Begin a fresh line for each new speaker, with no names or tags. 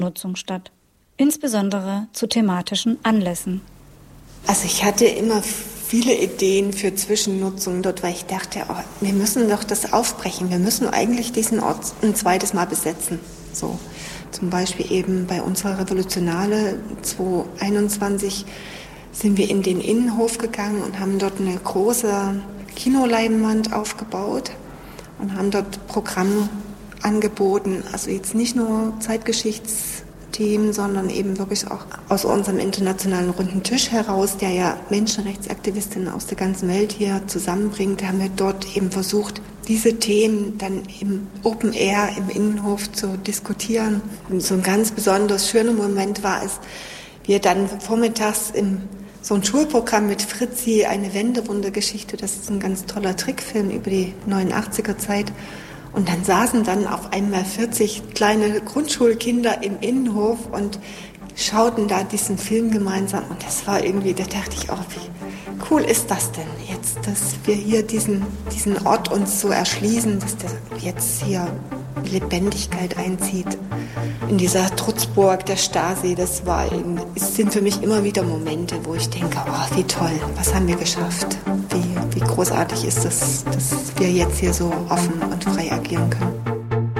Nutzung statt, insbesondere zu thematischen Anlässen.
Also ich hatte immer viele Ideen für Zwischennutzung dort, weil ich dachte, wir müssen doch das aufbrechen. Wir müssen eigentlich diesen Ort ein zweites Mal besetzen. So, zum Beispiel eben bei unserer Revolutionale 2021 sind wir in den Innenhof gegangen und haben dort eine große Kinoleinwand aufgebaut und haben dort Programm angeboten. Also jetzt nicht nur Zeitgeschichtsthemen, sondern eben wirklich auch aus unserem internationalen runden Tisch heraus, der ja Menschenrechtsaktivistinnen aus der ganzen Welt hier zusammenbringt, haben wir dort eben versucht, diese Themen dann im Open Air, im Innenhof zu diskutieren. Und so ein ganz besonders schöner Moment war es, wir dann vormittags so ein Schulprogramm mit Fritzi, eine Wendewundergeschichte, das ist ein ganz toller Trickfilm über die 89er Zeit. Und dann saßen dann auf einmal 40 kleine Grundschulkinder im Innenhof und schauten da diesen Film gemeinsam. Und das war irgendwie, da dachte ich auch, wie cool ist das denn jetzt, dass wir hier diesen Ort uns so erschließen, dass der jetzt hier Lebendigkeit einzieht. In dieser Trutzburg der Stasi, es sind für mich immer wieder Momente, wo ich denke, wie toll, was haben wir geschafft? Wie großartig ist es, dass wir jetzt hier so offen und frei agieren können.